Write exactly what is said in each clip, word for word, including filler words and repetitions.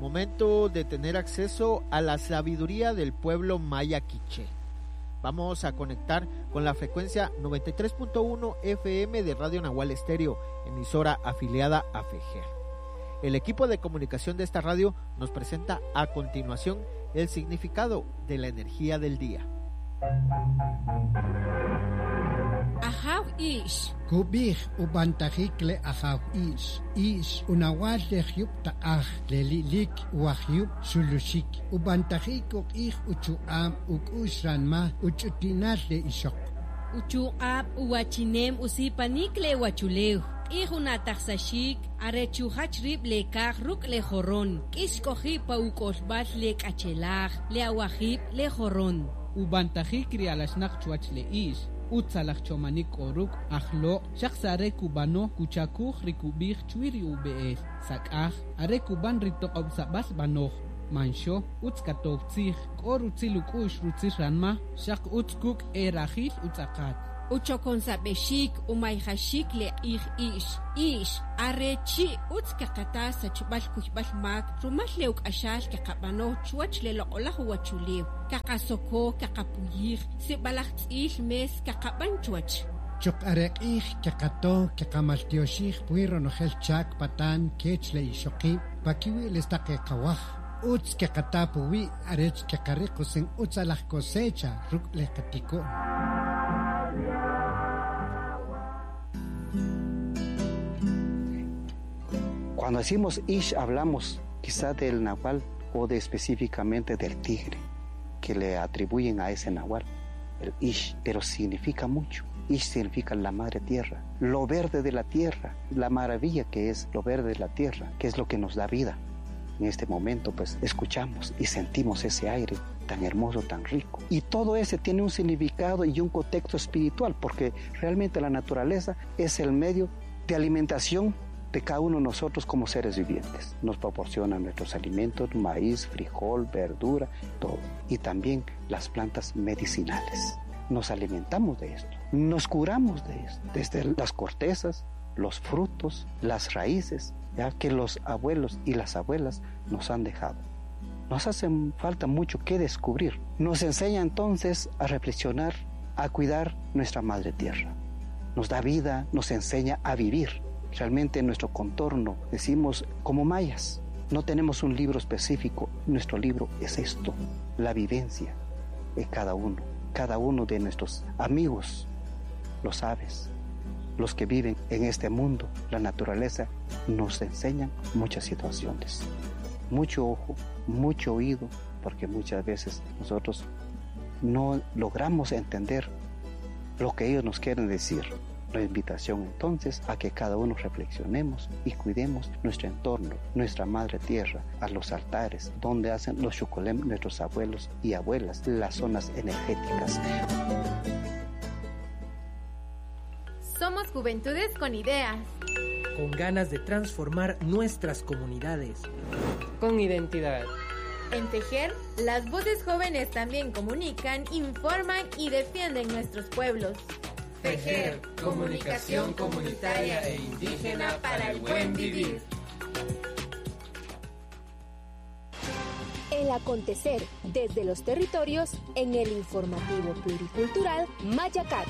momento de tener acceso a la sabiduría del pueblo maya quiché. Vamos a conectar con la frecuencia noventa y tres punto uno F M de Radio Nahual Estéreo, emisora afiliada a FEJER. El equipo de comunicación de esta radio nos presenta a continuación el significado de la energía del día. Ahaw ish. Kubih ubantajikle ahaw ish. Ish unawal lehyup taah lelilik wahyup sulushik. Ubantajikok ih uchuam ukushranma uchutinal le ishok. Uchuab uwachinem usipanikle wachuleu. Ihunatasashik arechuhachrib le kagruk le joron. Iskoji pa ukosbal le kachelaj le awajib le joron. Ubantajikri alashnak chuach le ish. Utzalach chomanik oruk ahlo shaksare kubano kuchakuj rikubih chuiri ubeel sakaj are kuban ritok obsabas banoh mansho utzkatovtzij korutsilukush rutzisranma shak utzkuk erajil utzakat Uchokonsabeshik umayhashik le ih ish ish arechi utzkakata sachbal kuchbal mak rumal leuk ashal kakabano chuach le loqolah wachulew kakasoko kakapuyih sibalachtzil mes kakaban chuach Chok arek ih kakato kakamaltioshik puiro nohel chak patan kech le ishoki pakiwi lestake kawah Utz kakatapuwi arech kakarikosin utzalach cosecha ruk le katiko Cuando decimos Ish, hablamos quizá del nahual o de específicamente del tigre, que le atribuyen a ese nahual, el Ish, pero significa mucho. Ish significa la madre tierra, lo verde de la tierra, la maravilla que es lo verde de la tierra, que es lo que nos da vida. En este momento, pues, escuchamos y sentimos ese aire tan hermoso, tan rico. Y todo ese tiene un significado y un contexto espiritual, porque realmente la naturaleza es el medio de alimentación de cada uno de nosotros como seres vivientes. Nos proporciona nuestros alimentos, maíz, frijol, verdura, todo. Y también las plantas medicinales. Nos alimentamos de esto, nos curamos de esto, desde las cortezas, los frutos, las raíces, ya que los abuelos y las abuelas nos han dejado. Nos hace falta mucho que descubrir. Nos enseña entonces a reflexionar, a cuidar nuestra madre tierra. Nos da vida, nos enseña a vivir. Realmente en nuestro contorno decimos como mayas, no tenemos un libro específico, nuestro libro es esto, la vivencia de cada uno, cada uno de nuestros amigos, los aves, los que viven en este mundo, la naturaleza, nos enseñan muchas situaciones, mucho ojo, mucho oído, porque muchas veces nosotros no logramos entender lo que ellos nos quieren decir. La invitación entonces a que cada uno reflexionemos y cuidemos nuestro entorno, nuestra madre tierra, a los altares donde hacen los chucolem nuestros abuelos y abuelas, las zonas energéticas. Somos juventudes con ideas, con ganas de transformar nuestras comunidades, con identidad. En FEJER, las voces jóvenes también comunican, informan y defienden nuestros pueblos. FEJER, comunicación comunitaria e indígena para el buen vivir. El acontecer desde los territorios en el informativo pluricultural Mayacat.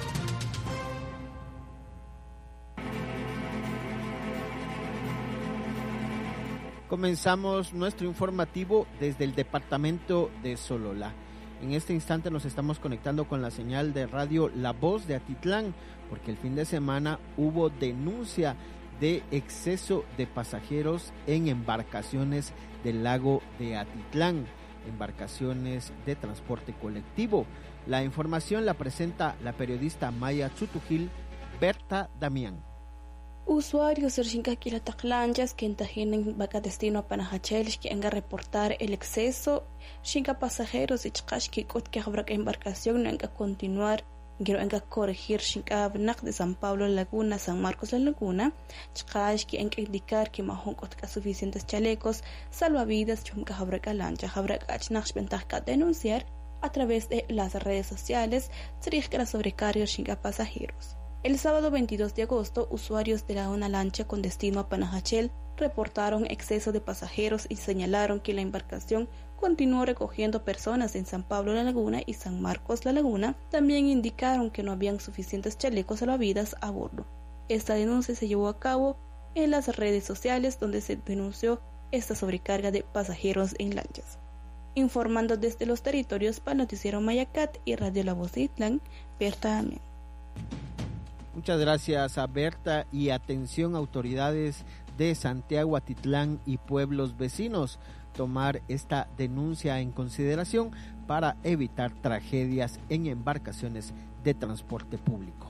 Comenzamos nuestro informativo desde el departamento de Sololá. En este instante nos estamos conectando con la señal de radio La Voz de Atitlán, porque el fin de semana hubo denuncia de exceso de pasajeros en embarcaciones del lago de Atitlán, embarcaciones de transporte colectivo. La información la presenta la periodista Maya Chutujil, Berta Damián. Usuarios del Xincaquila Taclanchas que entajienen vaca destino a Panajachel que venga a reportar el exceso Xinca pasajeros y chcash que cot que habrá embarcación no venga a continuar quiero venga a corregir Xinca Abnac de San Pablo Laguna San Marcos La Laguna chcash que venga a indicar que mahon cot que suficientes chalecos salvavidas chumca habrá calancha habrá cachnach ventaja denunciar a través de las redes sociales que la sobrecarga Xinca pasajeros. El sábado veintidós de agosto, usuarios de la una lancha con destino a Panajachel reportaron exceso de pasajeros y señalaron que la embarcación continuó recogiendo personas en San Pablo La Laguna y San Marcos La Laguna. También indicaron que no habían suficientes chalecos salvavidas a bordo. Esta denuncia se llevó a cabo en las redes sociales, donde se denunció esta sobrecarga de pasajeros en lanchas. Informando desde los territorios para Noticiero Mayacat y Radio La Voz de Itlán, Berta Amén. Muchas gracias a Berta, y atención autoridades de Santiago, Atitlán y pueblos vecinos, tomar esta denuncia en consideración para evitar tragedias en embarcaciones de transporte público.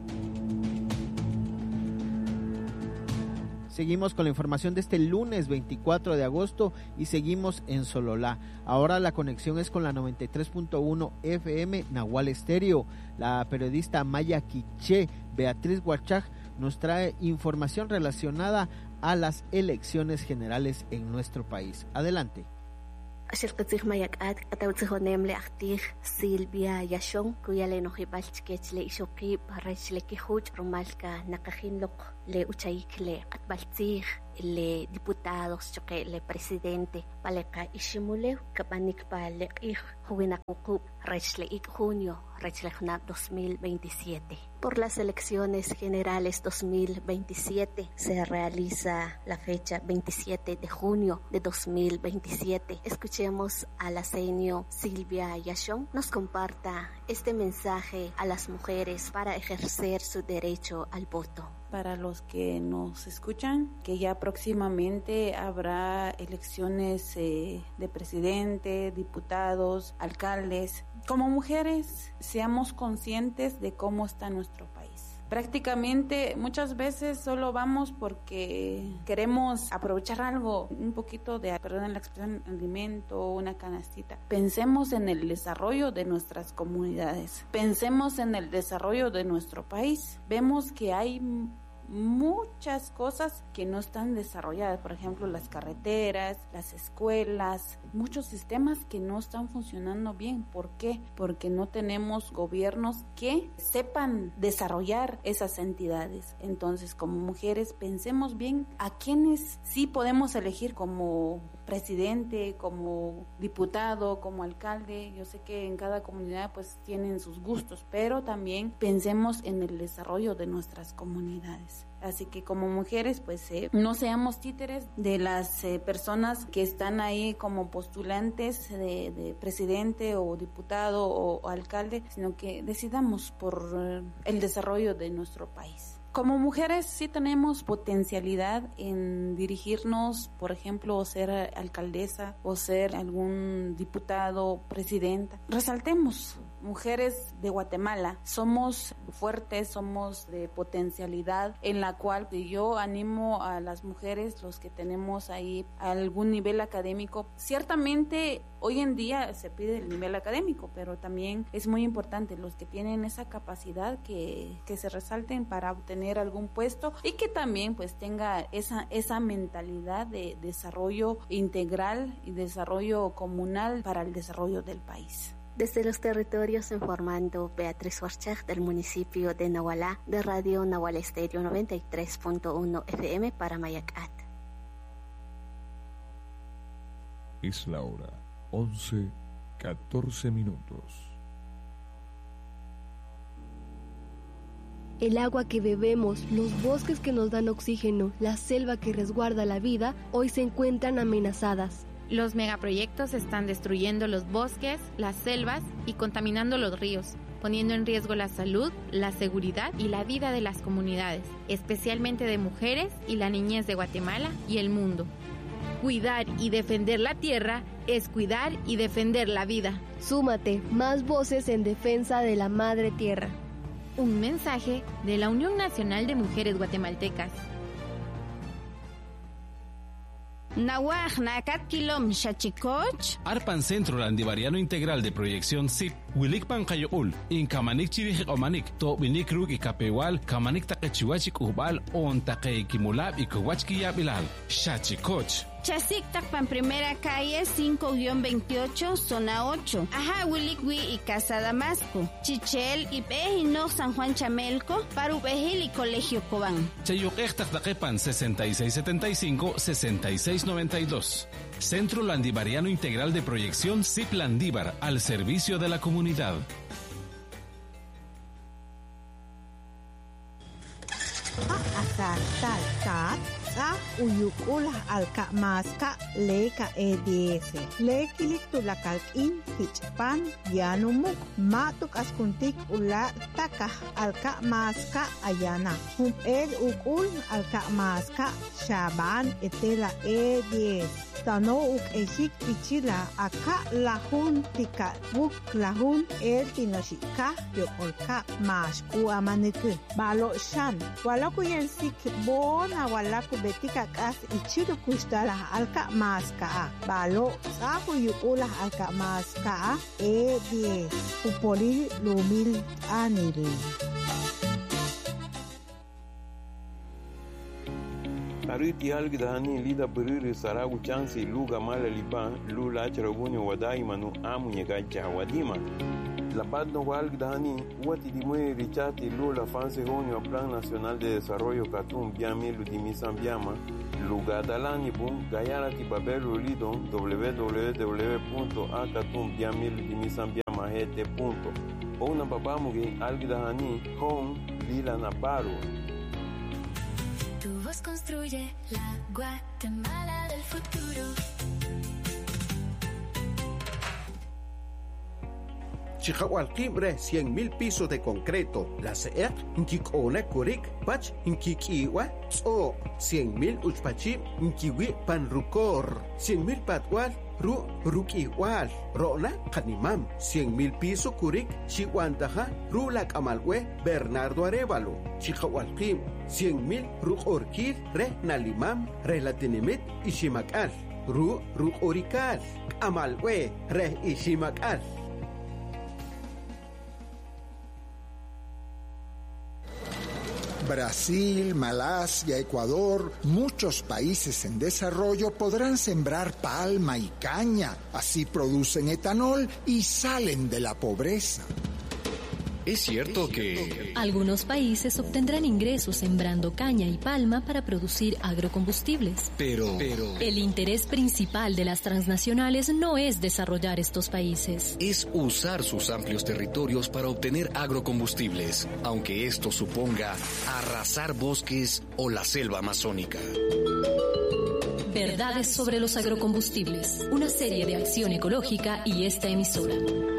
Seguimos con la información de este lunes veinticuatro de agosto y seguimos en Sololá. Ahora la conexión es con la noventa y tres punto uno F M Nahual Estéreo. La periodista Maya Quiché Beatriz Huachaj nos trae información relacionada a las elecciones generales en nuestro país. Adelante. Ashirqatzig Mayakat, Atawtzihonem le Actig, Silvia Yashon, Kuyale Nojibalchkech le Ishoki, Parachle Kihuch, Romalka, Nakajinlok, le Uchaik le Atbaltzig, le diputados, choque le presidente, Paleka Ishimule, Kapanik Pale Ik, Juinakukup, Rechle Ik Junio, Rechlejnab dos mil veintisiete. Por las elecciones generales dos mil veintisiete se realiza la fecha veintisiete de junio de dos mil veintisiete. Escuchemos a la señora Silvia Yashon nos comparta este mensaje a las mujeres para ejercer su derecho al voto. Para los que nos escuchan, que ya próximamente habrá elecciones eh, de presidente, diputados, alcaldes. Como mujeres, seamos conscientes de cómo está nuestro país. Prácticamente muchas veces solo vamos porque queremos aprovechar algo, un poquito de, perdón la expresión, alimento, una canastita. Pensemos en el desarrollo de nuestras comunidades. Pensemos en el desarrollo de nuestro país. Vemos que hay muchas cosas que no están desarrolladas, por ejemplo las carreteras, las escuelas, muchos sistemas que no están funcionando bien. ¿Por qué? Porque no tenemos gobiernos que sepan desarrollar esas entidades. Entonces, como mujeres, pensemos bien a quienes sí podemos elegir como presidente, como diputado, como alcalde. Yo sé que en cada comunidad pues tienen sus gustos, pero también pensemos en el desarrollo de nuestras comunidades. Así que como mujeres pues eh, no seamos títeres de las eh, personas que están ahí como postulantes de, de presidente o diputado o, o alcalde, sino que decidamos por eh, el desarrollo de nuestro país. Como mujeres sí tenemos potencialidad en dirigirnos, por ejemplo, ser alcaldesa o ser algún diputado, presidenta. Resaltemos, mujeres de Guatemala, somos fuertes, somos de potencialidad, en la cual yo animo a las mujeres, los que tenemos ahí algún nivel académico. Ciertamente hoy en día se pide el nivel académico, pero también es muy importante los que tienen esa capacidad que, que se resalten para obtener algún puesto y que también pues tenga esa, esa mentalidad de desarrollo integral y desarrollo comunal para el desarrollo del país. Desde los territorios informando Beatriz Huachaj del municipio de Nahualá, de Radio Nahual Estéreo noventa y tres punto uno F M para Mayacat. Es la hora once, catorce minutos. El agua que bebemos, los bosques que nos dan oxígeno, la selva que resguarda la vida, hoy se encuentran amenazadas. Los megaproyectos están destruyendo los bosques, las selvas y contaminando los ríos, poniendo en riesgo la salud, la seguridad y la vida de las comunidades, especialmente de mujeres y la niñez de Guatemala y el mundo. Cuidar y defender la tierra es cuidar y defender la vida. Súmate, más voces en defensa de la madre tierra. Un mensaje de la Unión Nacional de Mujeres Guatemaltecas. Nahuaj Nakat Kilom Shachikoch. Arpan Centro Landivariano Integral de Proyección C I P wilik pan kayul in kamanik chirih omanik to binik rug ikapewal kamanik takechiwachik ubal on takekimulab ikuwachki yabilal shachi coach. Chasik Takpan Primera Calle cinco guión veintiocho, zona ocho. Ajá, Wilikwi y Casa Damasco. Chichel y Pejino San Juan Chamelco, Parubejil y Colegio Cobán. Chayuquej Taktakepan sesenta y seis setenta y cinco, sesenta y seis noventa y dos. Centro Landivariano Integral de Proyección C I P Landívar, al servicio de la comunidad. Sa uyukul alka maska leka eds lekilik tulakal in hichpan yanumuk matuk askuntik ula taka alka maska ayana hum ed ukul alka maska shaban etela eds tano uk esik ichila aka lahun tika buk lahun el tinoshika yokolka mashku amaneku balo shan walaku yensik bona walaku betika kas ichiru kushtala alka maska balo sahu yukula alka maska e diez upoli lumil anili. Ariti algdani lida buriri saragu chansi luga mala liban lula charabunyo wadai manu amu nyagaja wadima la badno walgdani wati dimwe richati lula fanse honyo plan nacional de desarrollo katum biami ludimisambiama luga dalani bum gayara ti babelu lidon w w w punto a katum biami ludimisambiama hete punto ona babamuge algdani hon lila naparo. Tu voz construye la Guatemala del futuro. Chihuahualquimbre, cien mil pisos de concreto. La C E C, Nkikone Kurik, Pach, Nkikiwa, Tso, cien mil Uchpachi, Nkiwi, Panrucor, cien mil Patwal, Ru, Rukiwal, Rona, Kanimam, cien mil pisos Kurik, Chihuantaja, Rulak Amalwe, Bernardo Arevalo, Chihuahualquim, cien mil Rukorkil, Re Nalimam, Relatinimit, Ishimakal, Ru, Rukorikal, Amalwe, Re Ishimakal. Brasil, Malasia, Ecuador, muchos países en desarrollo podrán sembrar palma y caña. Así producen etanol y salen de la pobreza. Es cierto que algunos países obtendrán ingresos sembrando caña y palma para producir agrocombustibles. Pero, pero el interés principal de las transnacionales no es desarrollar estos países. Es usar sus amplios territorios para obtener agrocombustibles, aunque esto suponga arrasar bosques o la selva amazónica. Verdades sobre los agrocombustibles, una serie de acción ecológica y esta emisora.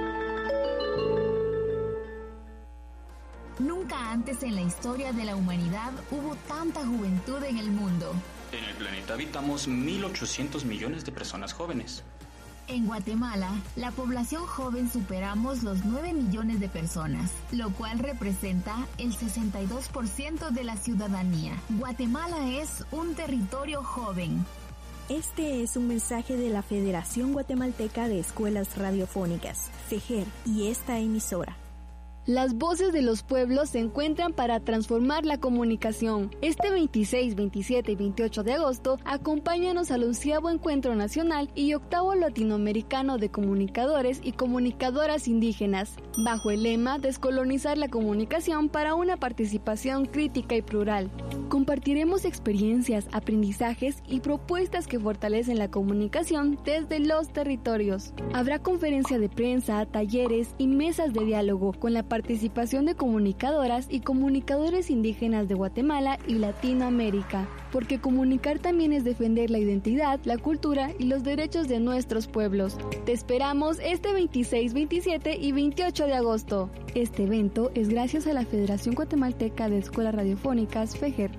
Nunca antes en la historia de la humanidad hubo tanta juventud en el mundo. En el planeta habitamos mil ochocientos millones de personas jóvenes. En Guatemala, la población joven superamos los nueve millones de personas, lo cual representa el sesenta y dos por ciento de la ciudadanía. Guatemala es un territorio joven. Este es un mensaje de la Federación Guatemalteca de Escuelas Radiofónicas, FEJER, y esta emisora. Las voces de los pueblos se encuentran para transformar la comunicación. Este veintiséis, veintisiete y veintiocho de agosto, acompáñanos al onceavo Encuentro Nacional y octavo Latinoamericano de Comunicadores y Comunicadoras Indígenas, bajo el lema Descolonizar la comunicación para una participación crítica y plural. Compartiremos experiencias, aprendizajes y propuestas que fortalecen la comunicación desde los territorios. Habrá conferencia de prensa, talleres y mesas de diálogo con la participación de comunicadoras y comunicadores indígenas de Guatemala y Latinoamérica, porque comunicar también es defender la identidad, la cultura y los derechos de nuestros pueblos. Te esperamos este veintiséis, veintisiete y veintiocho de agosto. Este evento es gracias a la Federación Guatemalteca de Escuelas Radiofónicas, FEJER.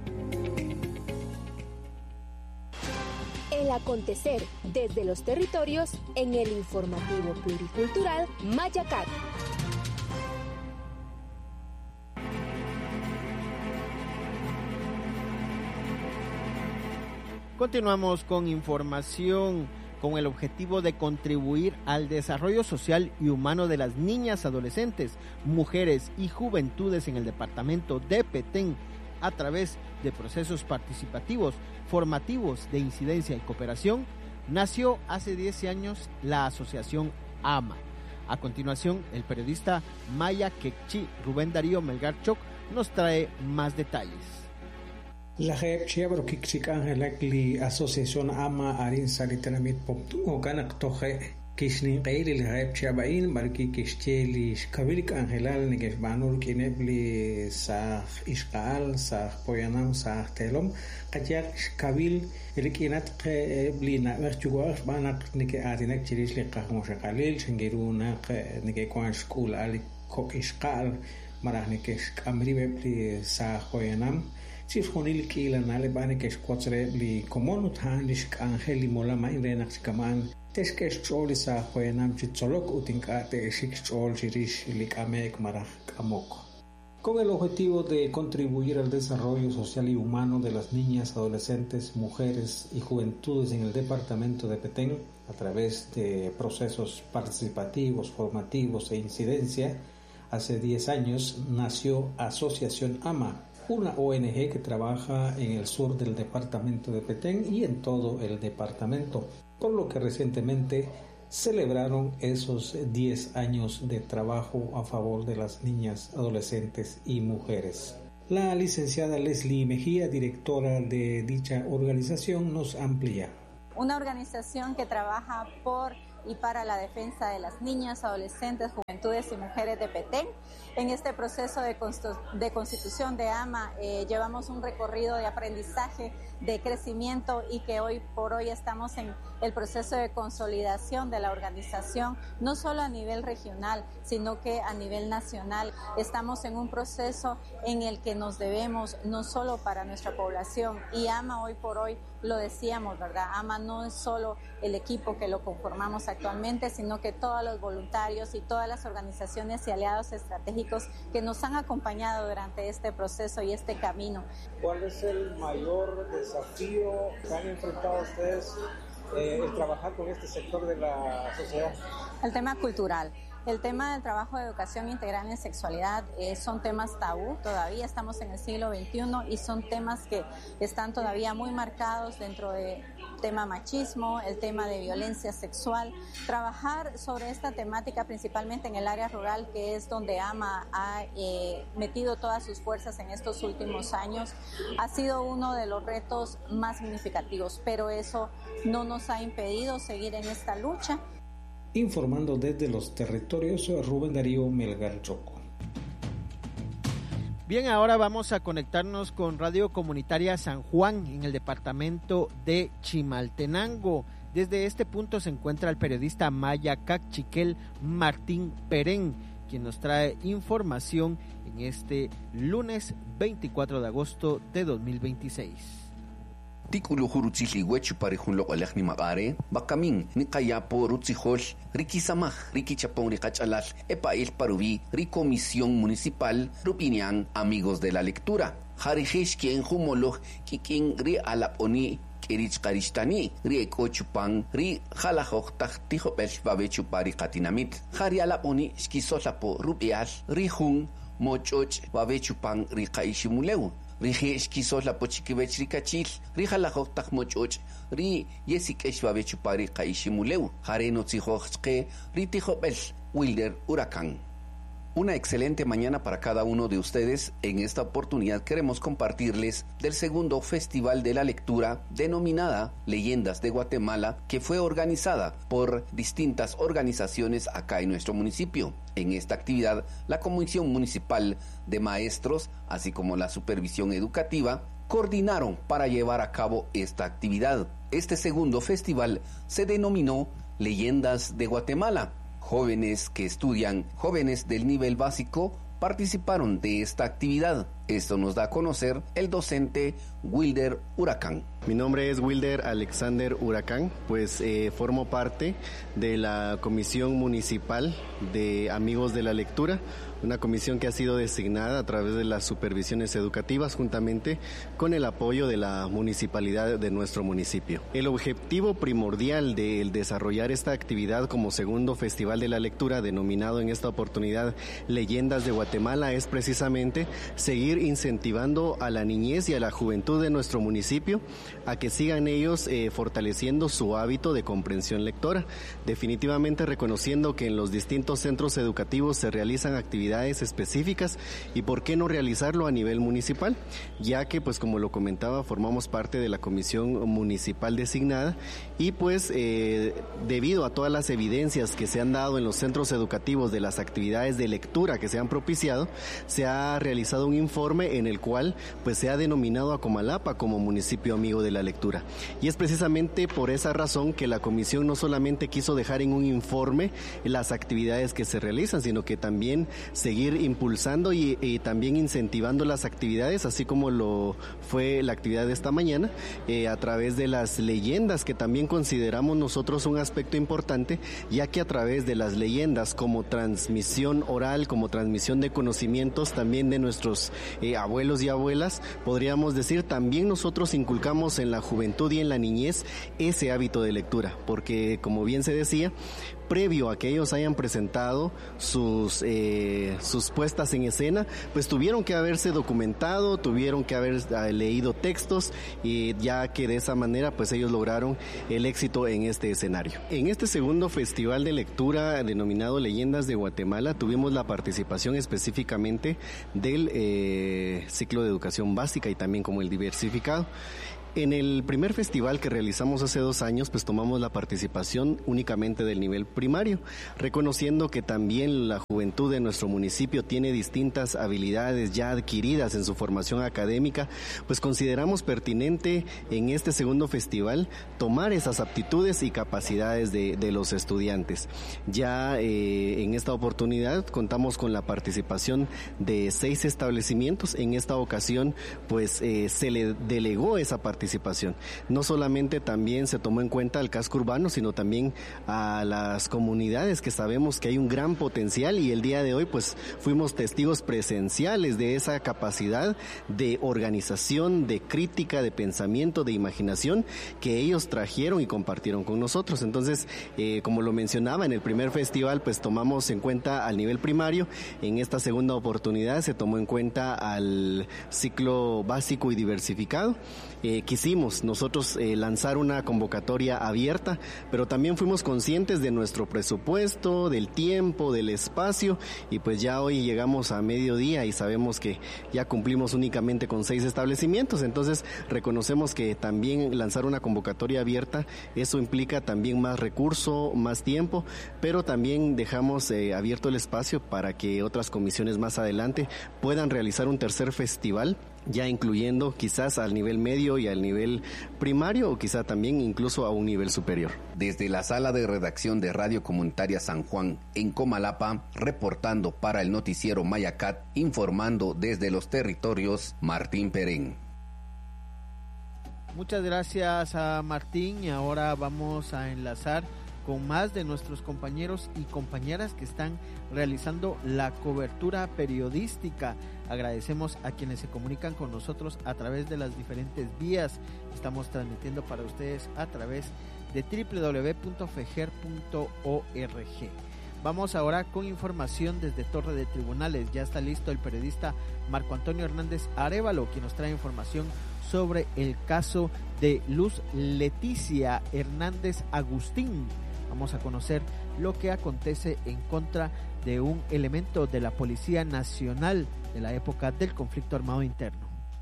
El acontecer desde los territorios en el informativo pluricultural Mayacat. Continuamos con información. con el objetivo de contribuir al desarrollo social y humano de las niñas, adolescentes, mujeres y juventudes en el departamento de Petén a través de procesos participativos, formativos, de incidencia y cooperación, nació hace diez años la asociación AMA. A continuación, el periodista Maya Kekchi Rubén Darío Melgar Choc nos trae más detalles. La Jebchiabro Kikchik Angelak li Asociación AMA Arin Salitanamit Poptungo Kanak Toje Kishnin Kairi li Jebchiabain Barki Kishcheli Shkavilik Angelal Nigeshbanur Kinebli Sah Ishkaal Sah Poyanam Sah Telom Kayak Shkavil Rikinat Bli Namerchuguach Banak Nike Adinek Chirish li Kahmoshakalil Shengiruna Nike Kwan Shkul Ali Kok Ishkaal Marahnekesh Kamribe Bli Sah Poyanam Chief Honil Kila Nalebane Keshkotre Bli Komonut Handish Angeli Molama Inrenak Kaman Teshkesh Choli Sah Poyanam Chitzolok Utinkate Shik Chol Chirish Likamek Marah Kamok. Con el objetivo de contribuir al desarrollo social y humano de las niñas, adolescentes, mujeres y juventudes en el departamento de Petén, a través de procesos participativos, formativos e incidencia, hace diez años nació Asociación AMA, una O N G que trabaja en el sur del departamento de Petén y en todo el departamento, por lo que recientemente celebraron esos diez años de trabajo a favor de las niñas, adolescentes y mujeres. La licenciada Leslie Mejía, directora de dicha organización, nos amplía. Una organización que trabaja por y para la defensa de las niñas, adolescentes, juventudes y mujeres de Petén. En este proceso de, de constitución de AMA eh, llevamos un recorrido de aprendizaje, de crecimiento y que hoy por hoy estamos en el proceso de consolidación de la organización, no solo a nivel regional, sino que a nivel nacional. Estamos en un proceso en el que nos debemos no solo para nuestra población y AMA hoy por hoy, lo decíamos, ¿verdad? AMA no es solo el equipo que lo conformamos actualmente, sino que todos los voluntarios y todas las organizaciones y aliados estratégicos que nos han acompañado durante este proceso y este camino. ¿Cuál es el mayor desafío que han enfrentado ustedes eh, el trabajar con este sector de la sociedad? El tema cultural. El tema del trabajo de educación integral en sexualidad eh, son temas tabú, todavía estamos en el siglo veintiuno y son temas que están todavía muy marcados dentro del tema machismo, el tema de violencia sexual. Trabajar sobre esta temática principalmente en el área rural, que es donde AMA ha eh, metido todas sus fuerzas en estos últimos años, ha sido uno de los retos más significativos, pero eso no nos ha impedido seguir en esta lucha. Informando desde los territorios, Rubén Darío Melgar Choco. Bien, ahora vamos a conectarnos con Radio Comunitaria San Juan en el departamento de Chimaltenango. Desde este punto se encuentra el periodista maya Cachiquel Martín Perén, quien nos trae información en este lunes veinticuatro de agosto de dos mil veintiséis. Tikulu hurutzili huechu parejun lo alejni magare, bakamin, ni kayapo rutzijol, rikisamaj, rikichapon rikachalal, epa el parubi, ricomisión municipal, rupinian, amigos de la lectura. Harijesh quien humoloj, kikin ri alaponi, kerich karishtani, ri ekochupan, ri jalajoktaj, tijo belbabechu pari katinamit. Hari alaponi, skisolapo, rupial, rijun, mochoch, babechupan, ri kaishimuleu. Rije esquisos la pochiquibech ricachil, rija la joctach mochoch, ri yesik eshbabech pari kaishimuleu, jareno tzijochke, ri tijopel, Wilder Huracán. Una excelente mañana para cada uno de ustedes. En esta oportunidad queremos compartirles del segundo Festival de la Lectura denominada Leyendas de Guatemala, que fue organizada por distintas organizaciones acá en nuestro municipio. En esta actividad, la Comisión Municipal de Maestros, así como la Supervisión Educativa, coordinaron para llevar a cabo esta actividad. Este segundo festival se denominó Leyendas de Guatemala. Jóvenes que estudian, jóvenes del nivel básico, participaron de esta actividad. Esto nos da a conocer el docente Wilder Huracán. Mi nombre es Wilder Alexander Huracán, pues eh, formo parte de la Comisión Municipal de Amigos de la Lectura, una comisión que ha sido designada a través de las supervisiones educativas juntamente con el apoyo de la municipalidad de nuestro municipio. El objetivo primordial de desarrollar esta actividad como segundo Festival de la Lectura, denominado en esta oportunidad Leyendas de Guatemala, es precisamente seguir incentivando a la niñez y a la juventud de nuestro municipio a que sigan ellos eh, fortaleciendo su hábito de comprensión lectora, definitivamente reconociendo que en los distintos centros educativos se realizan actividades específicas y por qué no realizarlo a nivel municipal, ya que pues como lo comentaba formamos parte de la comisión municipal designada y pues eh, debido a todas las evidencias que se han dado en los centros educativos de las actividades de lectura que se han propiciado, se ha realizado un informe en el cual pues se ha denominado a Comalapa como municipio amigo de la lectura, y es precisamente por esa razón que la comisión no solamente quiso dejar en un informe las actividades que se realizan, sino que también seguir impulsando y, y también incentivando las actividades, así como lo fue la actividad de esta mañana, eh, a través de las leyendas, que también consideramos nosotros un aspecto importante, ya que a través de las leyendas como transmisión oral, como transmisión de conocimientos también de nuestros eh, abuelos y abuelas, podríamos decir, también nosotros inculcamos en la juventud y en la niñez ese hábito de lectura, porque como bien se decía, previo a que ellos hayan presentado sus eh, sus puestas en escena, pues tuvieron que haberse documentado, tuvieron que haber uh, leído textos, y ya que de esa manera pues ellos lograron el éxito en este escenario. En este segundo festival de lectura denominado Leyendas de Guatemala tuvimos la participación específicamente del eh, ciclo de educación básica y también como el diversificado. En el primer festival que realizamos hace dos años, pues tomamos la participación únicamente del nivel primario, reconociendo que también la juventud de nuestro municipio tiene distintas habilidades ya adquiridas en su formación académica, pues consideramos pertinente en este segundo festival tomar esas aptitudes y capacidades de, de los estudiantes. Ya eh, en esta oportunidad contamos con la participación de seis establecimientos. En esta ocasión, pues eh, se le delegó esa participación participación. No solamente también se tomó en cuenta al casco urbano, sino también a las comunidades, que sabemos que hay un gran potencial, y el día de hoy pues fuimos testigos presenciales de esa capacidad de organización, de crítica, de pensamiento, de imaginación que ellos trajeron y compartieron con nosotros. Entonces, eh, como lo mencionaba, en el primer festival pues tomamos en cuenta al nivel primario. En esta segunda oportunidad se tomó en cuenta al ciclo básico y diversificado. Eh, quisimos nosotros eh, lanzar una convocatoria abierta, pero también fuimos conscientes de nuestro presupuesto, del tiempo, del espacio, y pues ya hoy llegamos a mediodía y sabemos que ya cumplimos únicamente con seis establecimientos. Entonces reconocemos que también lanzar una convocatoria abierta, eso implica también más recurso, más tiempo, pero también dejamos eh, abierto el espacio para que otras comisiones más adelante puedan realizar un tercer festival, ya incluyendo quizás al nivel medio y al nivel primario, o quizá también incluso a un nivel superior. Desde la sala de redacción de Radio Comunitaria San Juan, en Comalapa, reportando para el noticiero Mayacat, informando desde los territorios, Martín Perén. Muchas gracias a Martín, y ahora vamos a enlazar con más de nuestros compañeros y compañeras que están realizando la cobertura periodística. Agradecemos a quienes se comunican con nosotros a través de las diferentes vías. Estamos transmitiendo para ustedes a través de doble u doble u doble u punto fejer punto org. Vamos ahora con información desde Torre de Tribunales. Ya está listo el periodista Marco Antonio Hernández Arévalo, quien nos trae información sobre el caso de Luz Leticia Hernández Agustín. Vamos a conocer lo que acontece en contra de un elemento de la Policía Nacional de la época del conflicto armado interno.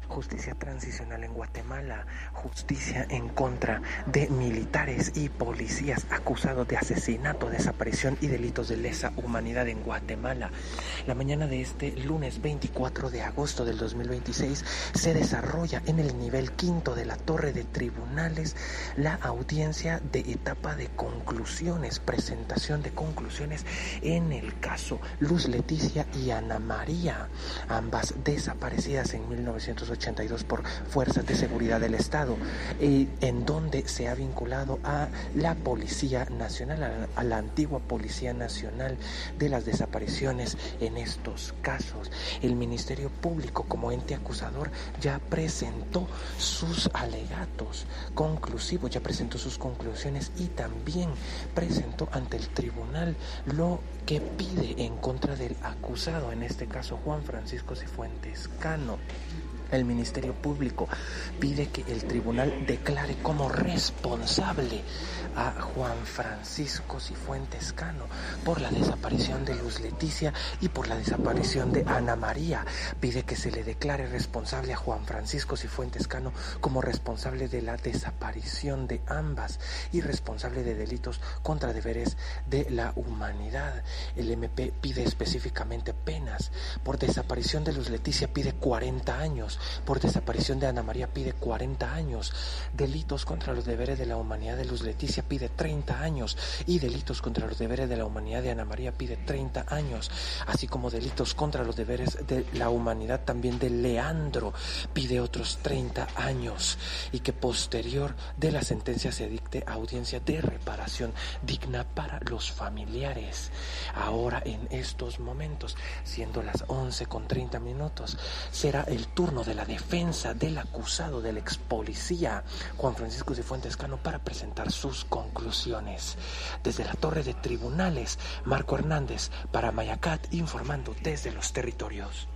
justicia transicional en Guatemala, justicia en contra de militares y policías acusados de asesinato, desaparición y delitos de lesa humanidad en Guatemala. La mañana de este lunes veinticuatro de agosto del dos mil veintiséis se desarrolla en el nivel quinto de la Torre de Tribunales la audiencia de etapa de conclusiones, presentación de conclusiones en el caso Luz Leticia y Ana María, ambas desaparecidas en mil novecientos ochenta y dos por fuerzas de seguridad del Estado, eh, en donde se ha vinculado a la Policía Nacional, a la, a la antigua Policía Nacional de las desapariciones en estos casos. El Ministerio Público, como ente acusador, ya presentó sus alegatos conclusivos, ya presentó sus conclusiones y también presentó ante el tribunal lo que pide en contra del acusado, en este caso Juan Francisco Cifuentes Cano. El Ministerio Público pide que el tribunal declare como responsable a Juan Francisco Cifuentes Cano por la desaparición de Luz Leticia y por la desaparición de Ana María. Pide que se le declare responsable a Juan Francisco Cifuentes Cano como responsable de la desaparición de ambas y responsable de delitos contra deberes de la humanidad. El M P pide específicamente penas. Por desaparición de Luz Leticia pide cuarenta años. Por desaparición de Ana María pide cuarenta años. Delitos contra los deberes de la humanidad de Luz Leticia pide treinta años. Y delitos contra los deberes de la humanidad de Ana María pide treinta años. Así como delitos contra los deberes de la humanidad también de Leandro pide otros treinta años. Y que posterior de la sentencia se dicte audiencia de reparación digna para los familiares. Ahora, en estos momentos, siendo las once con treinta minutos, será el turno de la defensa del acusado, del ex policía Juan Francisco Cifuentes Cano, para presentar sus conclusiones. Desde la Torre de Tribunales, Marco Hernández para Mayacat, informando desde los territorios.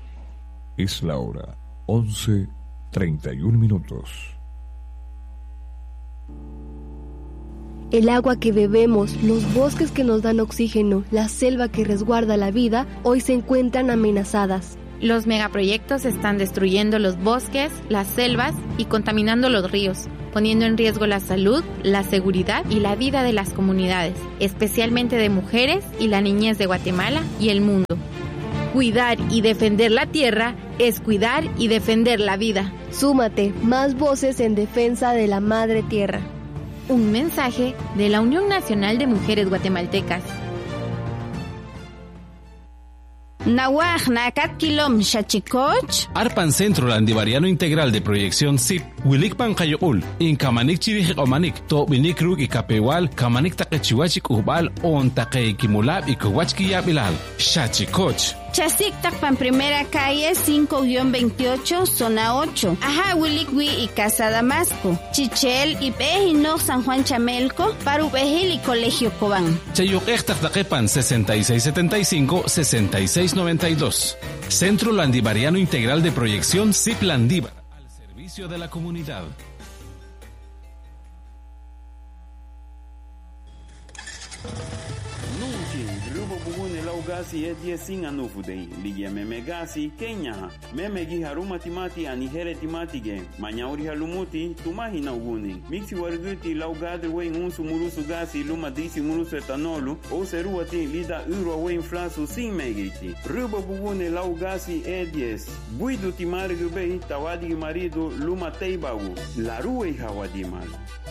Es la hora once treinta y un minutos. El agua que bebemos, los bosques que nos dan oxígeno, la selva que resguarda la vida, hoy se encuentran amenazadas. Los megaproyectos están destruyendo los bosques, las selvas y contaminando los ríos, poniendo en riesgo la salud, la seguridad y la vida de las comunidades, especialmente de mujeres y la niñez de Guatemala y el mundo. Cuidar y defender la tierra es cuidar y defender la vida. Súmate, más voces en defensa de la madre tierra. Un mensaje de la Unión Nacional de Mujeres Guatemaltecas. Nawaj nakat kilom shachikoch. Arpan Centro Landivariano Integral de Proyección S I P, Wilikpan Kayokul, in Kamanik Chirij Omanik, To Binik Rug y Kapewal, Kamanik Takechiwachik Ubal, On Takekimulab y Kowachki Yabilal, Shachikoch. Chasik Takpan Primera Calle cinco guión veintiocho, Zona ocho. Ajá, Wilikwi y Casa Damasco. Chichel y Pejino San Juan Chamelco, Parubejil y Colegio Cobán. Chayuk Ektak Takepan sesenta y seis setenta y cinco, sesenta y seis noventa y dos. Centro Landivariano Integral de Proyección S I P Landívar, al servicio de la comunidad. Gasi e die sing anufudei ligia meme gasi kenya meme gi haruma timati anihere timati ge manyauri halumuti tumahi na uguni mixi warguti laugade we unsu murusu gasi luma disi murusu etanolu o seruati lida uro we inflasu sin megiti rubo bugune laugasi e dies buidu timargu bei tawadi marido luma teibawu la ruwe hawadimal.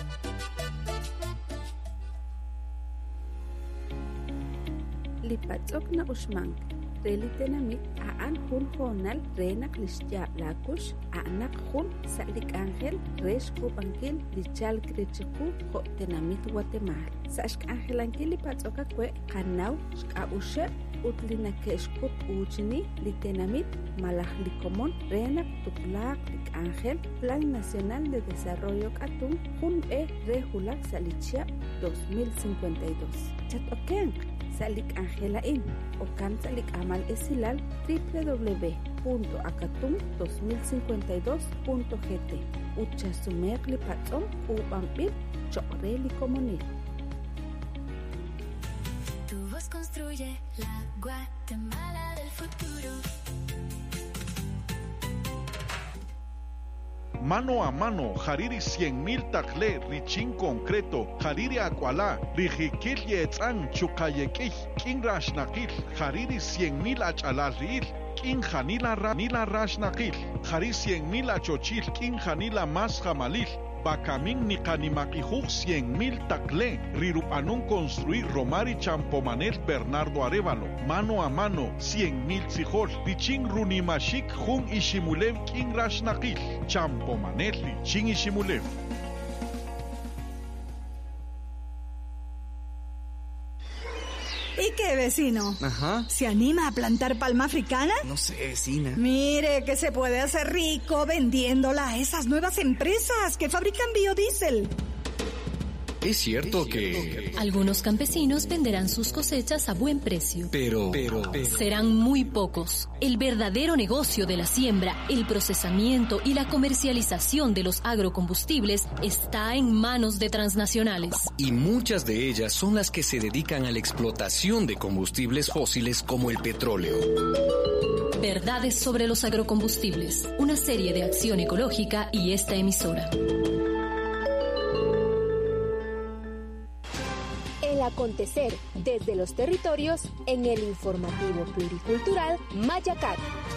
Lipatzok na usmang, relitenamit aan hun honal renak lisya lakush anak hun salik angel resku bangkil lichal krechiku ho tenamit Guatemala. Sashk angel angel lipatzok kwe kanau ska ushe utlina keshkut uchini litenamit malah likomon renak tuklak lik angel Plan Nacional de Desarrollo Katung hun e rehulak salichia dos mil cincuenta y dos. Chat okeng. Salik Angelain o kan salik amal esilal w w w punto akatum dos mil cincuenta y dos punto g t ucha sumer li patzom u bampil chore li comunil. Tu voz construye la Guatemala del futuro. mano a mano, jariri cien mil takle, richin concreto, jariri acuala, rijikil yetzan, chukayekij, kin rashnakil, jariri cien mil achalaril, kin janila ra, nila rashnakil, jari cien mil achochil, kin janila mas jamalil, Bacamin ni canimaquijuj cien mil tacle, rirupanun construir Romari Champomanel Bernardo Arevalo, mano a mano, cien mil tzijol, riching runimashik jun ishimulev kin rashnakil, Champomanel riching ishimulev. ¿Y qué, vecino? Ajá. ¿Se anima a plantar palma africana? No sé, vecina. Mire, que se puede hacer rico vendiéndola a esas nuevas empresas que fabrican biodiesel. Es cierto que algunos campesinos venderán sus cosechas a buen precio, pero, pero, pero serán muy pocos. El verdadero negocio de la siembra, el procesamiento y la comercialización de los agrocombustibles está en manos de transnacionales. Y muchas de ellas son las que se dedican a la explotación de combustibles fósiles como el petróleo. Verdades sobre los agrocombustibles, una serie de acción ecológica y esta emisora. Acontecer desde los territorios en el informativo pluricultural Mayacat.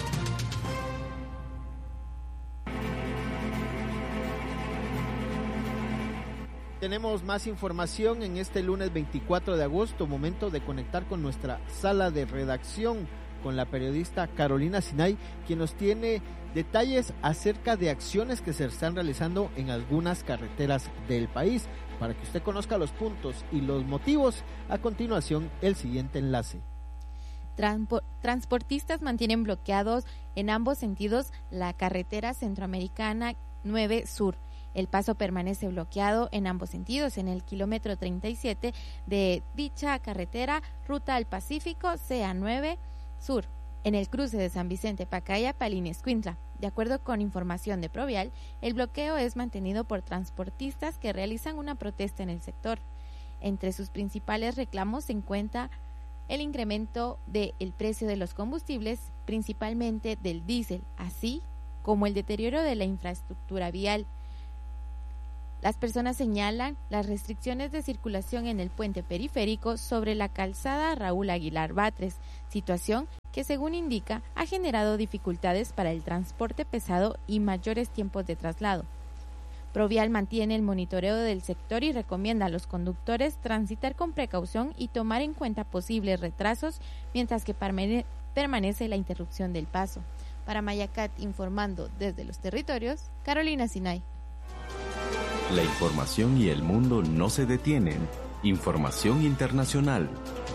Tenemos más información en este lunes veinticuatro de agosto, momento de conectar con nuestra sala de redacción con la periodista Carolina Sinay, quien nos tiene detalles acerca de acciones que se están realizando en algunas carreteras del país. Para que usted conozca los puntos y los motivos, a continuación el siguiente enlace. Transpo- transportistas mantienen bloqueados en ambos sentidos la carretera centroamericana nueve Sur. El paso permanece bloqueado en ambos sentidos en el kilómetro treinta y siete de dicha carretera, ruta al Pacífico C A nueve Sur, en el cruce de San Vicente Pacaya, Palín Escuintla. De acuerdo con información de Provial, el bloqueo es mantenido por transportistas que realizan una protesta en el sector. Entre sus principales reclamos se encuentra el incremento del precio de los combustibles, principalmente del diésel, así como el deterioro de la infraestructura vial. Las personas señalan las restricciones de circulación en el puente periférico sobre la calzada Raúl Aguilar Batres, situación que, según indica, ha generado dificultades para el transporte pesado y mayores tiempos de traslado. Provial mantiene el monitoreo del sector y recomienda a los conductores transitar con precaución y tomar en cuenta posibles retrasos mientras que permanece la interrupción del paso. Para Mayacat, informando desde los territorios, Carolina Sinay. La información y el mundo no se detienen. Información internacional.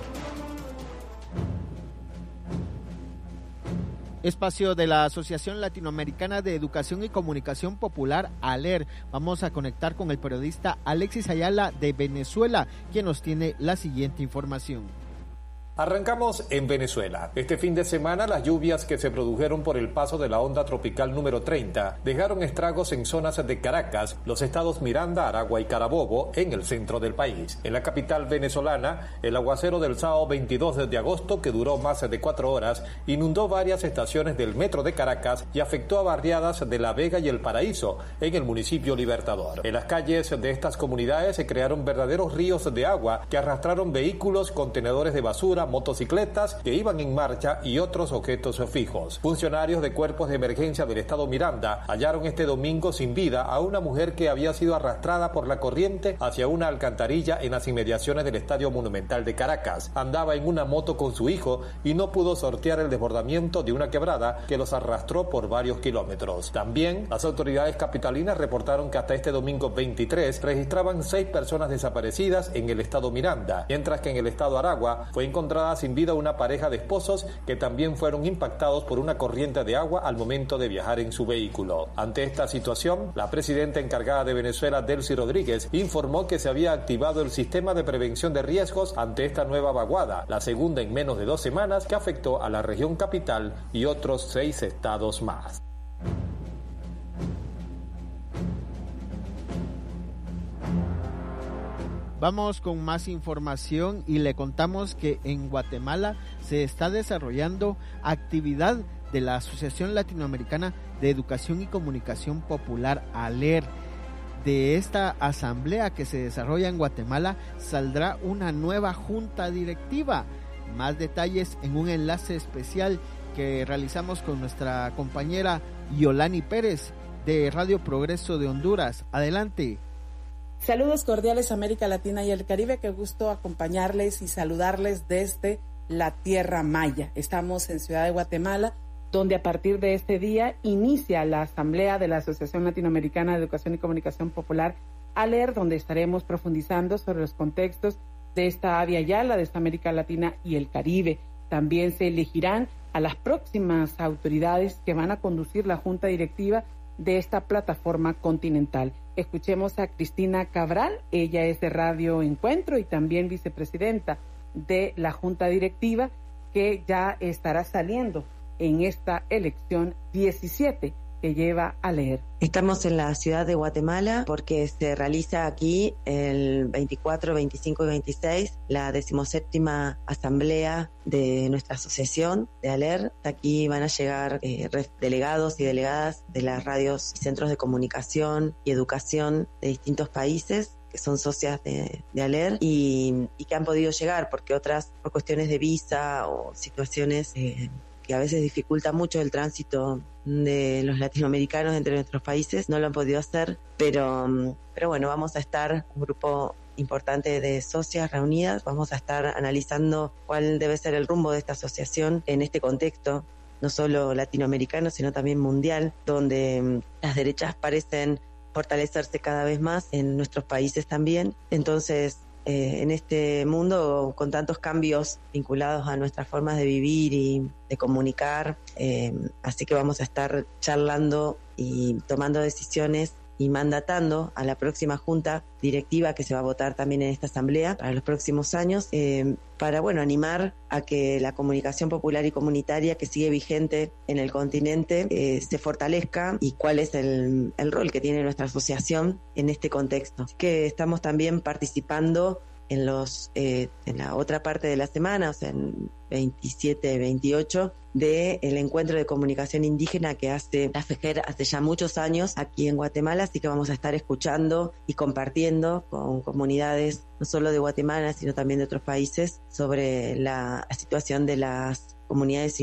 Espacio de la Asociación Latinoamericana de Educación y Comunicación Popular, ALER. Vamos a conectar con el periodista Alexis Ayala de Venezuela, quien nos tiene la siguiente información. Arrancamos en Venezuela. Este fin de semana las lluvias que se produjeron por el paso de la onda tropical número treinta dejaron estragos en zonas de Caracas, los estados Miranda, Aragua y Carabobo, en el centro del país. En la capital venezolana, el aguacero del sábado veintidós de agosto, que duró más de cuatro horas, inundó varias estaciones del metro de Caracas y afectó a barriadas de La Vega y El Paraíso, en el municipio Libertador. En las calles de estas comunidades se crearon verdaderos ríos de agua que arrastraron vehículos, contenedores de basura, motocicletas que iban en marcha y otros objetos fijos. Funcionarios de cuerpos de emergencia del estado Miranda hallaron este domingo sin vida a una mujer que había sido arrastrada por la corriente hacia una alcantarilla en las inmediaciones del Estadio Monumental de Caracas. Andaba en una moto con su hijo y no pudo sortear el desbordamiento de una quebrada que los arrastró por varios kilómetros. También las autoridades capitalinas reportaron que hasta este domingo veintitrés registraban seis personas desaparecidas en el estado Miranda, mientras que en el estado Aragua fue encontrada sin vida una pareja de esposos que también fueron impactados por una corriente de agua al momento de viajar en su vehículo. Ante esta situación, la presidenta encargada de Venezuela, Delcy Rodríguez, informó que se había activado el sistema de prevención de riesgos ante esta nueva vaguada, la segunda en menos de dos semanas que afectó a la región capital y otros seis estados más. Vamos con más información y le contamos que en Guatemala se está desarrollando actividad de la Asociación Latinoamericana de Educación y Comunicación Popular, ALER. De esta asamblea que se desarrolla en Guatemala saldrá una nueva junta directiva. Más detalles en un enlace especial que realizamos con nuestra compañera Yolani Pérez de Radio Progreso de Honduras. Adelante. Saludos cordiales América Latina y el Caribe, qué gusto acompañarles y saludarles desde la Tierra Maya. Estamos en Ciudad de Guatemala, donde a partir de este día inicia la asamblea de la Asociación Latinoamericana de Educación y Comunicación Popular, ALER, donde estaremos profundizando sobre los contextos de esta Avia Yala, de esta América Latina y el Caribe. También se elegirán a las próximas autoridades que van a conducir la junta directiva de esta plataforma continental. Escuchemos a Cristina Cabral, ella es de Radio Encuentro y también vicepresidenta de la junta directiva, que ya estará saliendo en esta elección diecisiete que lleva a leer. Estamos en la ciudad de Guatemala porque se realiza aquí el veinticuatro, veinticinco y veintiséis la decimoséptima asamblea de nuestra asociación de ALER. Aquí van a llegar eh, delegados y delegadas de las radios y centros de comunicación y educación de distintos países que son socias de, de ALER y, y que han podido llegar porque otras, por cuestiones de visa o situaciones eh, que a veces dificulta mucho el tránsito de los latinoamericanos entre nuestros países, no lo han podido hacer, pero, pero bueno, vamos a estar un grupo importante de socias reunidas, vamos a estar analizando cuál debe ser el rumbo de esta asociación en este contexto, no solo latinoamericano, sino también mundial, donde las derechas parecen fortalecerse cada vez más en nuestros países también. Entonces, Eh, en este mundo con tantos cambios vinculados a nuestras formas de vivir y de comunicar, eh, así que vamos a estar charlando y tomando decisiones y mandatando a la próxima junta directiva que se va a votar también en esta asamblea para los próximos años, eh, para bueno animar a que la comunicación popular y comunitaria que sigue vigente en el continente eh, se fortalezca y cuál es el, el rol que tiene nuestra asociación en este contexto. Así que estamos también participando en los eh, en la otra parte de la semana, o sea, en veintisiete, veintiocho, del encuentro de comunicación indígena que hace la FEJER hace ya muchos años aquí en Guatemala, así que vamos a estar escuchando y compartiendo con comunidades no solo de Guatemala, sino también de otros países sobre la situación de las comunidades